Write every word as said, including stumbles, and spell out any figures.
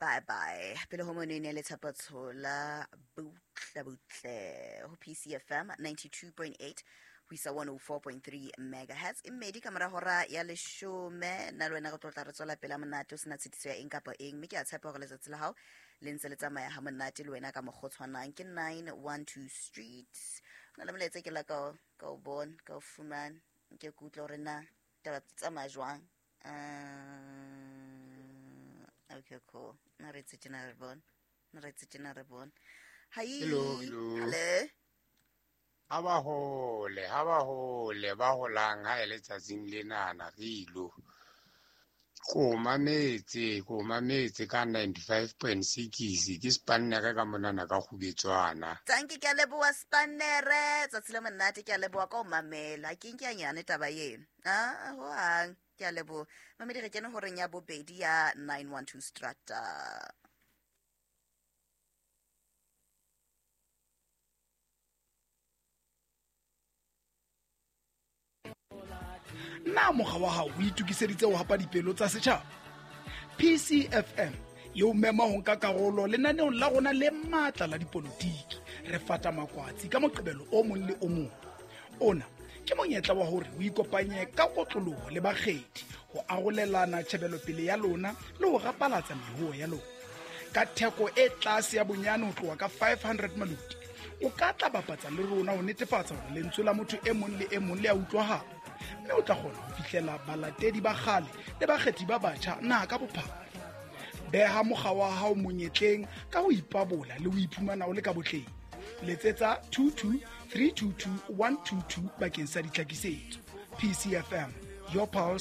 bye bye pele ho monene le tshapatshola butla butle ho P C F M ninety-two point eight ho isa one oh four point three megahertz immedi kamera hora ya leshome na lwena go tlotla re tsola pela monate o sena tshitiso ya eng kapa eng mme ke a tshepa gore letsatsi la hao le ntse le tsamaya ha monate le wena ka mogotshwanang ke nine one two street na le moletse ke la ka ka o bon ka o fumana ke kutlo re na taba tsamaya jwang uh, okay cool na re tsena re bon na re tsena re bon hi hello hello hello aba hole aba hole ba holang ha ele tsatsing lena na rilo go mametse go mametse ka ninety-five point six ke spannere ka monana ka go betswana tsanke ke a leboa spannere tsatsile monate ke a leboa ka o mamela ke nke a nyane taba yena ah ho hang ke a leboa mamedi re kene horeng ya bobedi ya nine one two strata na moga wa hao o itukiseditse ho hapa dipelo tsa setjhaba. P C F M yo mema ho nka karolo lenaneong la rona le matla la dipolotiki re fata makwatsi ka moqebelo o mong le o mong. Ona ke monyetla wa hore o ikopanye ka kotloloho le bakgethi ho arolelana tshebelo pele ya lona le ho rapalatsa mehuo ya lona ka theko e tlase ya bonyane ho tloha ka five hundred maluti. O ka tla bapatsa le rona ho netefatsa hore lentswe la motho e mong le e mong le a utlwahala, mme o tla kgona ho fihlela balatedi ba kgale le bakgethi ba batjha na ka bophara. Beha mokga wa hao monyetleng ka ho ipabola le ho iphumana o le ka botleng. Letsetsa two two three two two one two two bakeng sa ditlhakisetso. P C F M, your pulse.